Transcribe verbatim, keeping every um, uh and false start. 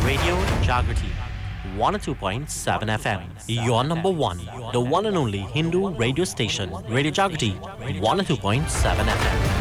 Radio Jagrati one oh two point seven F M. Your number one, the one and only Hindu radio station. Radio Jagrati one oh two point seven F M.